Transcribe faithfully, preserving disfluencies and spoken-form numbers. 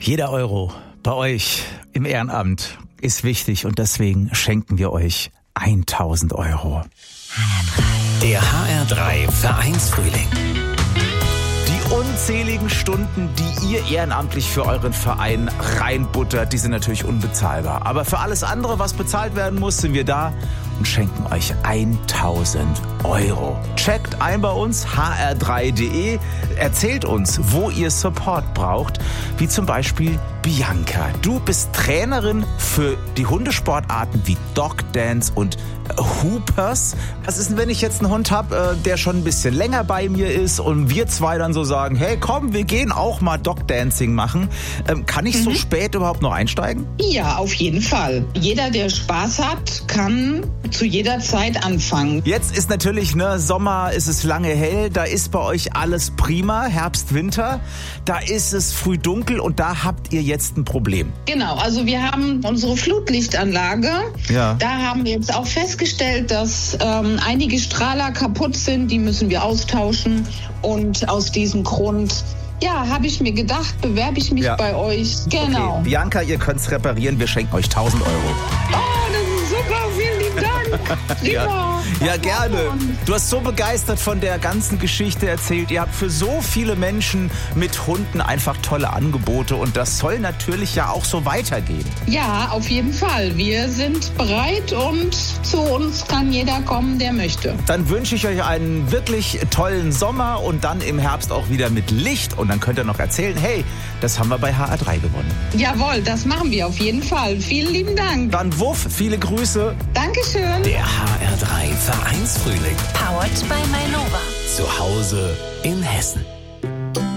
Jeder Euro bei euch im Ehrenamt ist wichtig und deswegen schenken wir euch tausend Euro. Der H R drei Vereinsfrühling. Die unzähligen Stunden, die ihr ehrenamtlich für euren Verein reinbuttert, die sind natürlich unbezahlbar. Aber für alles andere, was bezahlt werden muss, sind wir da und schenken euch tausend Euro. Checkt ein bei uns, h r drei punkt d e, erzählt uns, wo ihr Support braucht, wie zum Beispiel Bianca. Du bist Trainerin für die Hundesportarten wie Dog Dance und Hoopers. Was ist denn, wenn ich jetzt einen Hund habe, der schon ein bisschen länger bei mir ist und wir zwei dann so sagen, hey komm, wir gehen auch mal Dog Dancing machen. Ähm, kann ich mhm. so spät überhaupt noch einsteigen? Ja, auf jeden Fall. Jeder, der Spaß hat, kann zu jeder Zeit anfangen. Jetzt ist natürlich, ne, Sommer, ist es lange hell, da ist bei euch alles prima, Herbst, Winter, da ist es früh dunkel und da habt ihr jetzt ein Problem. Genau, also wir haben unsere Flutlichtanlage, ja. Da haben wir jetzt auch festgestellt, dass ähm, einige Strahler kaputt sind, die müssen wir austauschen und aus diesem Grund, ja, habe ich mir gedacht, bewerbe ich mich ja. bei euch. Genau. Okay. Bianca, ihr könnt es reparieren, wir schenken euch tausend Euro. Oh, das ist super, vielen lieben Dank. ja. ja, gerne. Du hast so begeistert von der ganzen Geschichte erzählt. Ihr habt für so viele Menschen mit Hunden einfach tolle Angebote und das soll natürlich ja auch so weitergehen. Ja, auf jeden Fall. Wir sind bereit und zu uns kann jeder kommen, der möchte. Dann wünsche ich euch einen wirklich tollen Sommer und dann im Herbst auch wieder mit Licht und dann könnt ihr noch erzählen, hey, das haben wir bei H R drei gewonnen. Jawohl, das machen wir auf jeden Fall. Vielen lieben Dank. Dann Wuff, viele Grüße. Dankeschön. Der H R drei Vereinsfrühling. Powered by Mainova. Zu Hause in Hessen.